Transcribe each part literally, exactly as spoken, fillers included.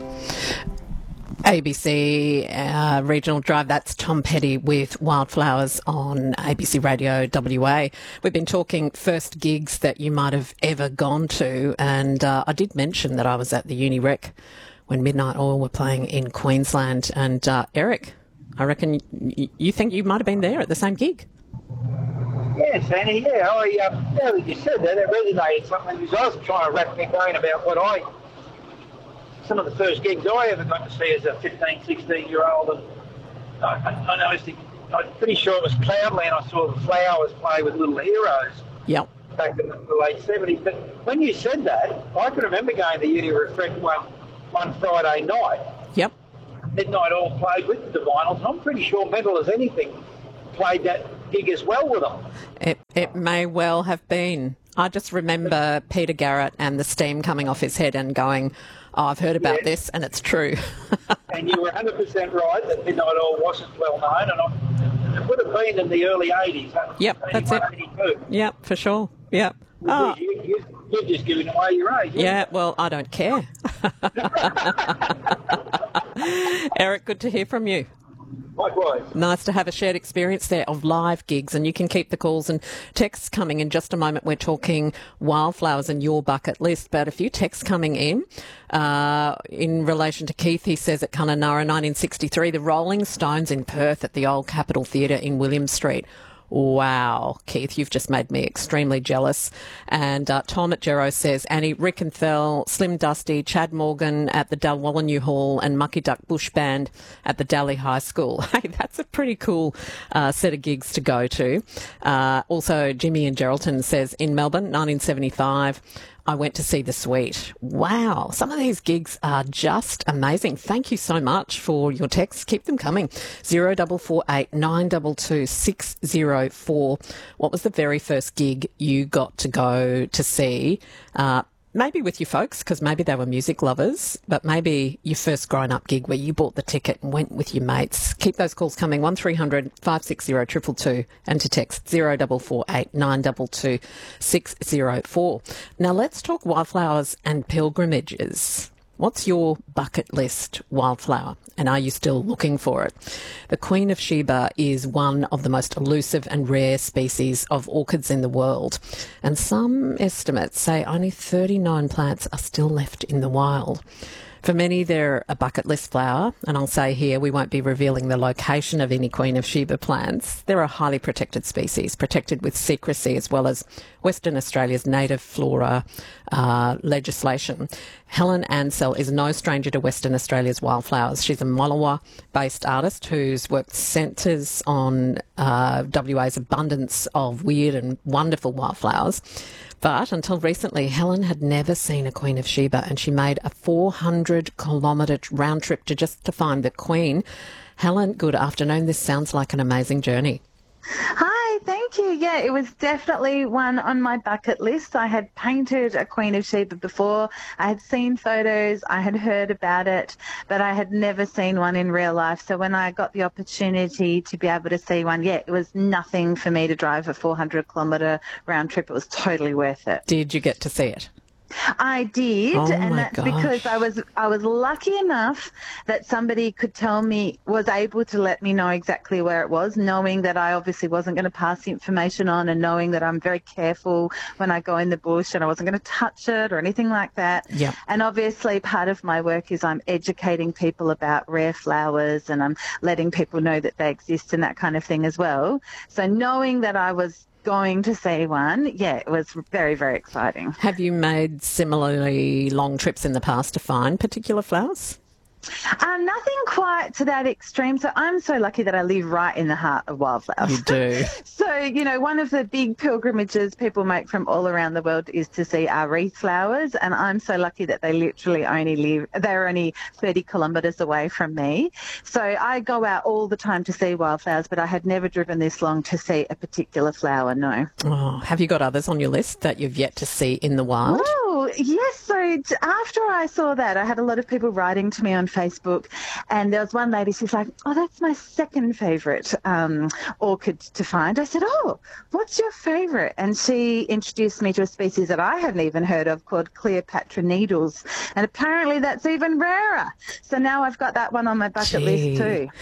A B C uh, Regional Drive, that's Tom Petty with Wildflowers on A B C Radio W A. We've been talking first gigs that you might have ever gone to, and uh, I did mention that I was at the Uni Rec when Midnight Oil were playing in Queensland, and uh, Eric, I reckon y- you think you might have been there at the same gig? Yes, Annie, yeah, I, um, yeah, you said that, it resonated something, because I was trying to wrap my brain about what I... some of the first gigs I ever got to see as a fifteen, sixteen-year-old, and I, I noticed, it, I'm pretty sure it was Cloudland. I saw the Flowers play with Little Heroes Yep. back in the late seventies. But when you said that, I can remember going to Uni Refrect one, one Friday night. Yep. Midnight All played with the Vinyls, and I'm pretty sure Mental as Anything played that gig as well with them. It, it may well have been. I just remember Peter Garrett and the steam coming off his head and going, oh, I've heard about Yeah. this, and it's true. And you were one hundred percent right that Midnight Oil wasn't well known, and I, it would have been in the early eighties. Yep, that's it. eighty-two. Yep, for sure. Yep. Oh, You, you, you're just giving away your age. yeah, well, I don't care. Eric, good to hear from you. Likewise. Nice to have a shared experience there of live gigs, and you can keep the calls and texts coming. In just a moment, we're talking Wildflowers and your bucket list, but a few texts coming in uh, in relation to Keith. He says at Kununurra, nineteen sixty-three, the Rolling Stones in Perth at the old Capitol Theatre in William Street. Wow, Keith, you've just made me extremely jealous. And uh, Tom at Gero says, Annie, Rick and Thel, Slim Dusty, Chad Morgan at the Dalwallinu Hall, and Mucky Duck Bush Band at the Dally High School. Hey, that's a pretty cool uh, set of gigs to go to. Uh, also, Jimmy in Geraldton says, in Melbourne, nineteen seventy-five, I went to see The Sweet. Wow, some of these gigs are just amazing. Thank you so much for your texts. Keep them coming. Zero double four eight nine two two six zero four. What was the very first gig you got to go to see? Uh, maybe with your folks, because maybe they were music lovers, but maybe your first grown-up gig where you bought the ticket and went with your mates. Keep those calls coming. one three hundred five six zero two two two and to text zero double four eight nine two two six zero four. Now let's talk wildflowers and pilgrimages. What's your bucket list wildflower, and are you still looking for it? The Queen of Sheba is one of the most elusive and rare species of orchids in the world, and some estimates say only thirty-nine plants are still left in the wild. For many, they're a bucket list flower, and I'll say here we won't be revealing the location of any Queen of Sheba plants. They're a highly protected species, protected with secrecy as well as Western Australia's native flora uh, legislation. Helen Ansell is no stranger to Western Australia's wildflowers. She's a Mullewa-based artist whose work centres on uh, W A's abundance of weird and wonderful wildflowers. But until recently, Helen had never seen a Queen of Sheba, and she made a four hundred kilometre round trip to just to find the Queen. Helen, good afternoon. This sounds like an amazing journey. Hi, thank you. Yeah, it was definitely one on my bucket list. I had painted a Queen of Sheba before. I had seen photos, I had heard about it, but I had never seen one in real life. So when I got the opportunity to be able to see one, yeah, it was nothing for me to drive a four hundred kilometre round trip. It was totally worth it. Did you get to see it? I did, oh and my that's gosh. because I was I was lucky enough that somebody could tell me, was able to let me know exactly where it was, knowing that I obviously wasn't going to pass the information on, and knowing that I'm very careful when I go in the bush and I wasn't going to touch it or anything like that. Yep. And obviously part of my work is I'm educating people about rare flowers, and I'm letting people know that they exist and that kind of thing as well. So knowing that I was going to see one, yeah, it was very, very exciting. Have you made similarly long trips in the past to find particular flowers? Uh, nothing quite to that extreme. So I'm so lucky that I live right in the heart of wildflowers. You do. So, you know, one of the big pilgrimages people make from all around the world is to see our wreath flowers. And I'm so lucky that they literally only live, they're only thirty kilometres away from me. So I go out all the time to see wildflowers, but I had never driven this long to see a particular flower, no. Oh, have you got others on your list that you've yet to see in the wild? Oh, yes. So t- after I saw that, I had a lot of people writing to me on Facebook, and there was one lady, she's like, oh, that's my second favourite um, orchid to find. I said, oh, what's your favourite? And she introduced me to a species that I hadn't even heard of called Cleopatra needles. And apparently that's even rarer. So now I've got that one on my bucket Gee, list too.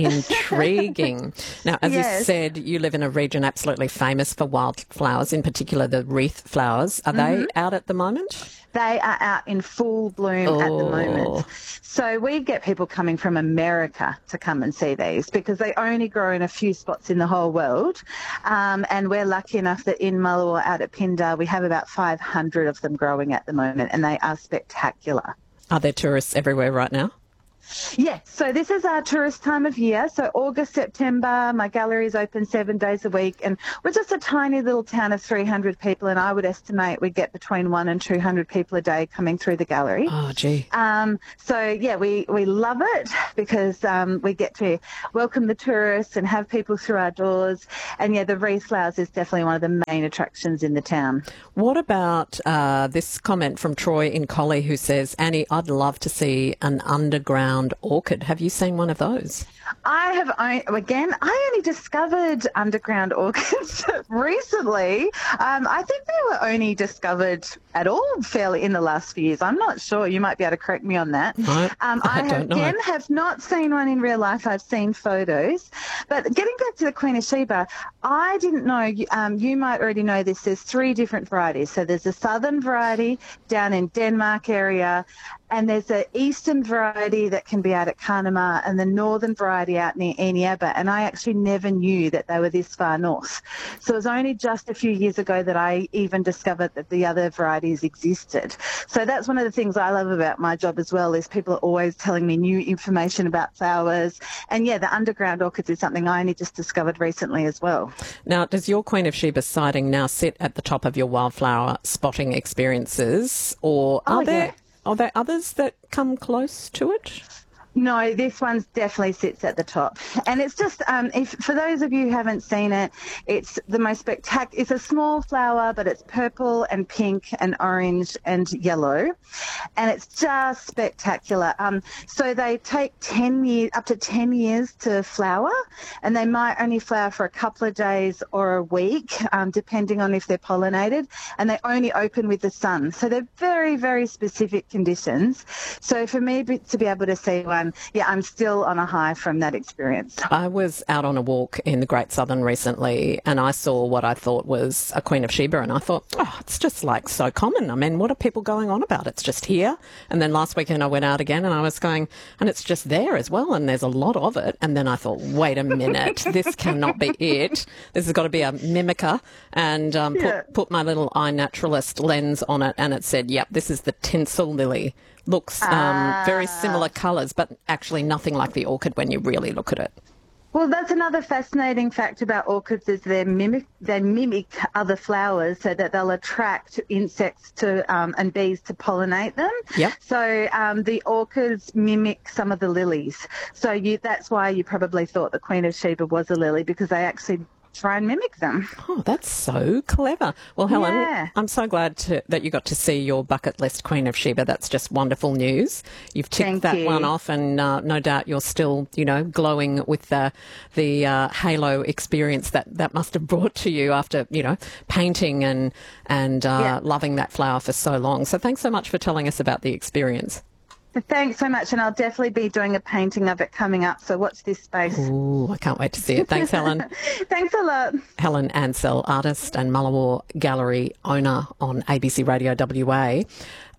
Intriguing. Now, as Yes. you said, you live in a region absolutely famous for wildflowers, in particular the wreath flowers. Are Mm-hmm. they out at the moment? They are out in full bloom at the Oh. moment. So we get people coming from America to come and see these because they only grow in a few spots in the whole world. Um, and we're lucky enough that in Mullawa out at Pindar, we have about five hundred of them growing at the moment, and they are spectacular. Are there tourists everywhere right now? Yeah, so this is our tourist time of year. So August, September, my gallery is open seven days a week, and we're just a tiny little town of three hundred people, and I would estimate we get between one and two hundred people a day coming through the gallery. Oh, gee. Um, so yeah, we, we love it because um, we get to welcome the tourists and have people through our doors. And yeah, the wreath flowers is definitely one of the main attractions in the town. What about uh, this comment from Troy in Collie who says, Annie, I'd love to see an underground orchid. Have you seen one of those? I have, I, again, I only discovered underground orchids recently. Um, I think they were only discovered at all fairly in the last few years. I'm not sure. You might be able to correct me on that. No, um, I I, have, don't know. again, have not seen one in real life. I've seen photos. But getting back to the Queen of Sheba, I didn't know, um, you might already know this, there's three different varieties. So there's a southern variety down in Denmark area, and there's an eastern variety that can be out at Carnama, and the northern variety out near Eneabba. And I actually never knew that they were this far north. So it was only just a few years ago that I even discovered that the other varieties existed. So that's one of the things I love about my job as well, is people are always telling me new information about flowers. And yeah, the underground orchids is something I only just discovered recently as well. Now, does your Queen of Sheba sighting now sit at the top of your wildflower spotting experiences, or are Oh, there yeah. are there others that come close to it? No, this one definitely sits at the top. And it's just, um, if for those of you who haven't seen it, it's the most spectacular. It's a small flower, but it's purple and pink and orange and yellow. And it's just spectacular. Um, so they take ten years, up to ten years to flower, and they might only flower for a couple of days or a week, um, depending on if they're pollinated. And they only open with the sun. So they're very, very specific conditions. So for me be- to be able to see one, yeah, I'm still on a high from that experience. I was out on a walk in the Great Southern recently, and I saw what I thought was a Queen of Sheba, and I thought, oh, it's just like so common. I mean, what are people going on about? It's just here. And then last weekend I went out again, and I was going, and it's just there as well, and there's a lot of it. And then I thought, wait a minute, this cannot be it. This has got to be a mimicker. And um, Yeah. put, put my little iNaturalist lens on it, and it said, yep, this is the tinsel lily. Looks um, very similar colours, but actually nothing like the orchid when you really look at it. Well, that's another fascinating fact about orchids is they mimic they mimic other flowers so that they'll attract insects to um, and bees to pollinate them. Yep. So um, the orchids mimic some of the lilies. So you that's why you probably thought the Queen of Sheba was a lily, because they actually try and mimic them. Oh, that's so clever. Well, Helen, Yeah. I'm so glad to, that you got to see your bucket list Queen of Sheba. That's just wonderful news. You've ticked Thank that you. one off, and uh, no doubt you're still, you know, glowing with the the uh, halo experience that that must have brought to you after, you know, painting and and uh, Yeah. loving that flower for so long. So thanks so much for telling us about the experience. Thanks so much, and I'll definitely be doing a painting of it coming up, so watch this space. Ooh, I can't wait to see it. Thanks, Helen. Thanks a lot. Helen Ansell, artist and Mullawa Gallery owner on A B C Radio W A.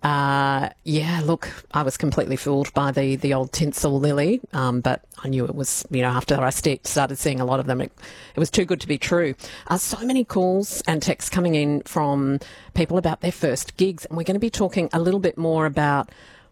Uh, yeah, look, I was completely fooled by the, the old tinsel lily, um, but I knew it was, you know, after I st- started seeing a lot of them, it, it was too good to be true. Uh, so many calls and texts coming in from people about their first gigs, and we're going to be talking a little bit more about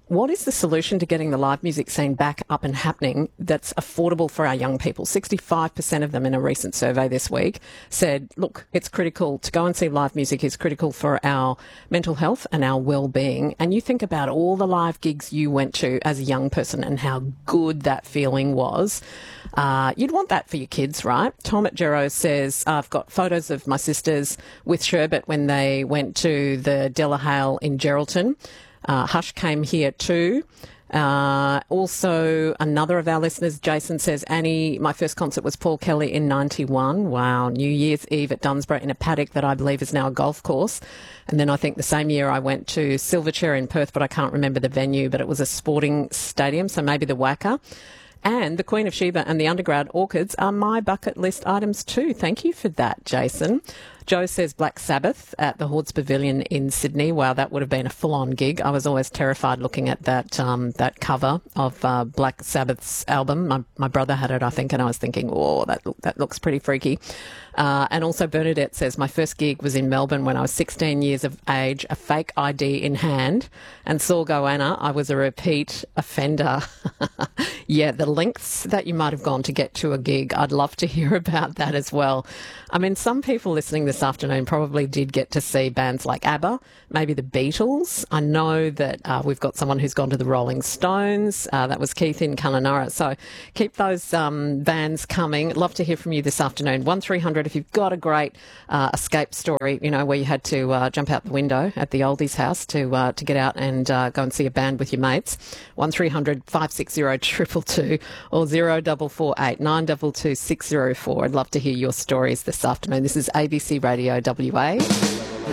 what is the solution to getting the live music scene back up and happening that's affordable for our young people? sixty-five percent of them in a recent survey this week said, look, it's critical to go and see live music is critical for our mental health and our well-being. And you think about all the live gigs you went to as a young person and how good that feeling was. Uh, you'd want that for your kids, right? Tom at Gero says, I've got photos of my sisters with Sherbet when they went to the Delahale in Geraldton. Uh, Hush came here too. Uh, also, another of our listeners, Jason, says, Annie, my first concert was Paul Kelly in ninety-one. Wow. New Year's Eve at Dunsborough in a paddock that I believe is now a golf course. And then I think the same year I went to Silverchair in Perth, but I can't remember the venue, but it was a sporting stadium, so maybe the Wacker. And the Queen of Sheba and the Undergrad Orchids are my bucket list items too. Thank you for that, Jason. Joe says Black Sabbath at the Hordes Pavilion in Sydney. Wow, that would have been a full-on gig. I was always terrified looking at that um, that cover of uh, Black Sabbath's album. My, my brother had it, I think, and I was thinking, oh, that look, that looks pretty freaky. Uh, and also Bernadette says, my first gig was in Melbourne when I was sixteen years of age, a fake I D in hand, and saw Goanna. I was a repeat offender. Yeah, the lengths that you might have gone to get to a gig, I'd love to hear about that as well. I mean, some people listening this afternoon probably did get to see bands like ABBA, maybe the Beatles. I know that uh, we've got someone who's gone to the Rolling Stones. Uh, that was Keith in Kununurra. So keep those um, bands coming. Love to hear from you this afternoon. one three hundred if you've got a great uh, escape story, you know, where you had to uh, jump out the window at the oldies house to uh, to get out and uh, go and see a band with your mates. one three hundred five six zero two two two or zero four four eight nine two two six zero four. I'd love to hear your stories this afternoon. This is A B C Radio W A.